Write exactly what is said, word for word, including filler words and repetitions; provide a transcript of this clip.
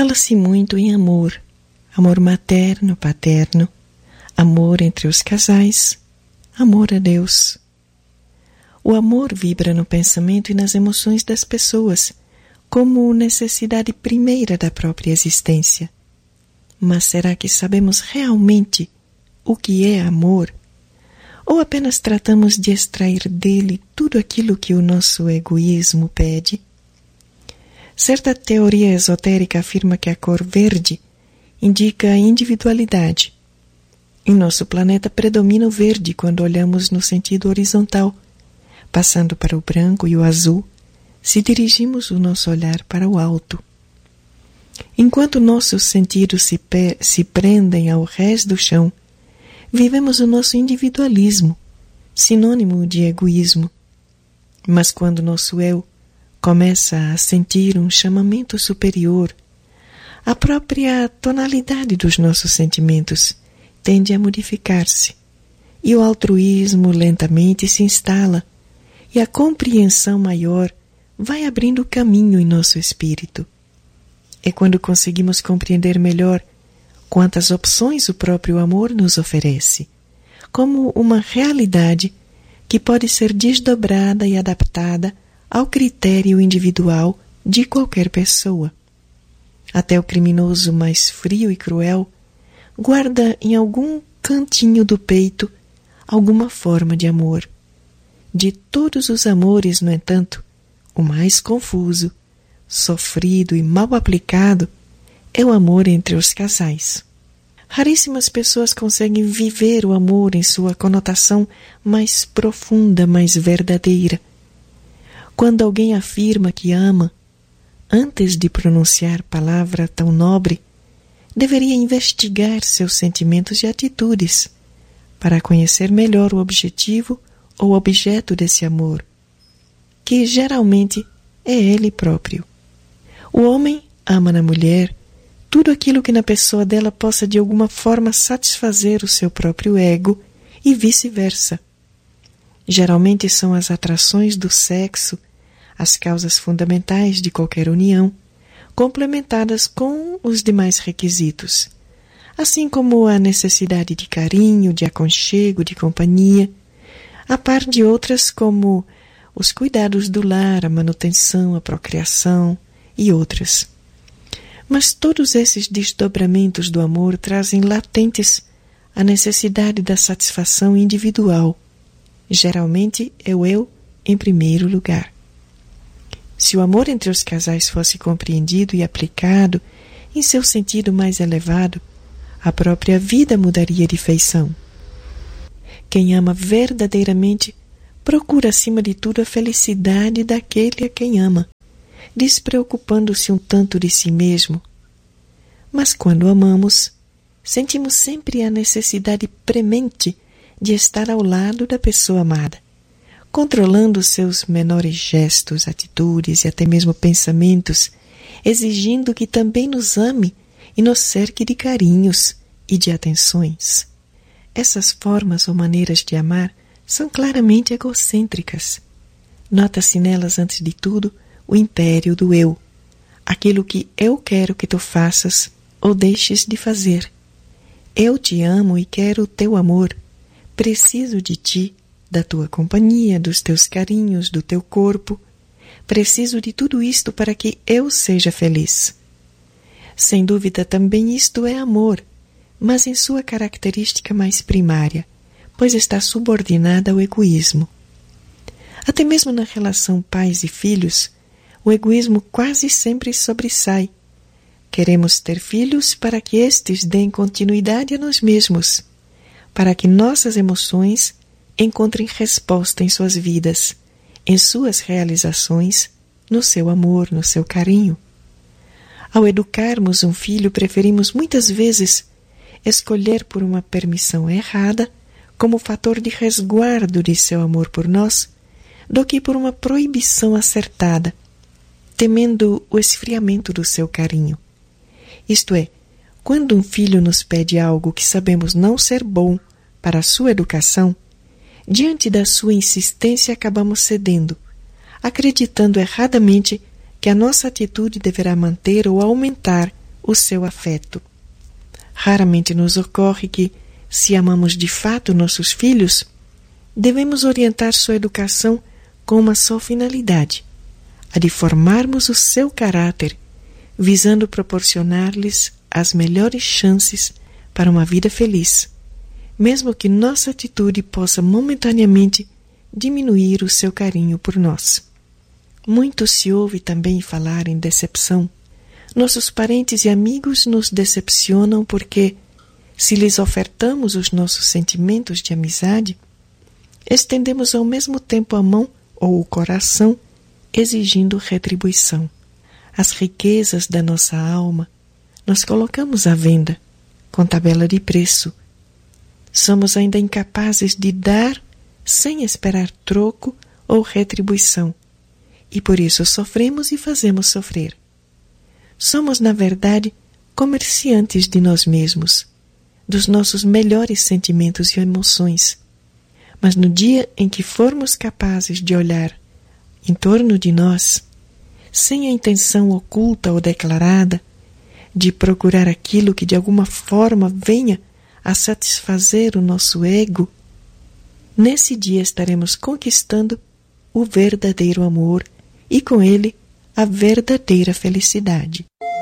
Fala-se muito em amor, amor materno, paterno, amor entre os casais, amor a Deus. O amor vibra no pensamento e nas emoções das pessoas, como necessidade primeira da própria existência. Mas será que sabemos realmente o que é amor? Ou apenas tratamos de extrair dele tudo aquilo que o nosso egoísmo pede? Certa teoria esotérica afirma que a cor verde indica a individualidade. Em nosso planeta predomina o verde quando olhamos no sentido horizontal, passando para o branco e o azul, se dirigimos o nosso olhar para o alto. Enquanto nossos sentidos se, pe- se prendem ao rés do chão, vivemos o nosso individualismo, sinônimo de egoísmo. Mas quando nosso eu começa a sentir um chamamento superior, a própria tonalidade dos nossos sentimentos tende a modificar-se, e o altruísmo lentamente se instala, e a compreensão maior vai abrindo caminho em nosso espírito. É quando conseguimos compreender melhor quantas opções o próprio amor nos oferece, como uma realidade que pode ser desdobrada e adaptada ao critério individual de qualquer pessoa. Até o criminoso mais frio e cruel guarda em algum cantinho do peito alguma forma de amor. De todos os amores, no entanto, o mais confuso, sofrido e mal aplicado é o amor entre os casais. Raríssimas pessoas conseguem viver o amor em sua conotação mais profunda, mais verdadeira. Quando alguém afirma que ama, antes de pronunciar palavra tão nobre, deveria investigar seus sentimentos e atitudes para conhecer melhor o objetivo ou objeto desse amor, que geralmente é ele próprio. O homem ama na mulher tudo aquilo que na pessoa dela possa de alguma forma satisfazer o seu próprio ego e vice-versa. Geralmente são as atrações do sexo as causas fundamentais de qualquer união, complementadas com os demais requisitos, assim como a necessidade de carinho, de aconchego, de companhia, a par de outras como os cuidados do lar, a manutenção, a procriação e outras. Mas todos esses desdobramentos do amor trazem latentes a necessidade da satisfação individual. Geralmente é o eu em primeiro lugar. Se o amor entre os casais fosse compreendido e aplicado em seu sentido mais elevado, a própria vida mudaria de feição. Quem ama verdadeiramente procura acima de tudo a felicidade daquele a quem ama, despreocupando-se um tanto de si mesmo. Mas quando amamos, sentimos sempre a necessidade premente de estar ao lado da pessoa amada, controlando seus menores gestos, atitudes e até mesmo pensamentos, exigindo que também nos ame e nos cerque de carinhos e de atenções. Essas formas ou maneiras de amar são claramente egocêntricas. Nota-se nelas, antes de tudo, o império do eu, aquilo que eu quero que tu faças ou deixes de fazer. Eu te amo e quero o teu amor, preciso de ti, da tua companhia, dos teus carinhos, do teu corpo. Preciso de tudo isto para que eu seja feliz. Sem dúvida também isto é amor, mas em sua característica mais primária, pois está subordinada ao egoísmo. Até mesmo na relação pais e filhos, o egoísmo quase sempre sobressai. Queremos ter filhos para que estes deem continuidade a nós mesmos, para que nossas emoções encontrem resposta em suas vidas, em suas realizações, no seu amor, no seu carinho. Ao educarmos um filho, preferimos muitas vezes escolher por uma permissão errada como fator de resguardo de seu amor por nós, do que por uma proibição acertada, temendo o esfriamento do seu carinho. Isto é, quando um filho nos pede algo que sabemos não ser bom para a sua educação, diante da sua insistência acabamos cedendo, acreditando erradamente que a nossa atitude deverá manter ou aumentar o seu afeto. Raramente nos ocorre que, se amamos de fato nossos filhos, devemos orientar sua educação com uma só finalidade, a de formarmos o seu caráter, visando proporcionar-lhes as melhores chances para uma vida feliz, mesmo que nossa atitude possa momentaneamente diminuir o seu carinho por nós. Muito se ouve também falar em decepção. Nossos parentes e amigos nos decepcionam porque, se lhes ofertamos os nossos sentimentos de amizade, estendemos ao mesmo tempo a mão ou o coração, exigindo retribuição. As riquezas da nossa alma nós colocamos à venda, com tabela de preço. Somos ainda incapazes de dar sem esperar troco ou retribuição, e por isso sofremos e fazemos sofrer. Somos, na verdade, comerciantes de nós mesmos, dos nossos melhores sentimentos e emoções. Mas no dia em que formos capazes de olhar em torno de nós, sem a intenção oculta ou declarada de procurar aquilo que de alguma forma venha a satisfazer o nosso ego, nesse dia estaremos conquistando o verdadeiro amor e com ele a verdadeira felicidade.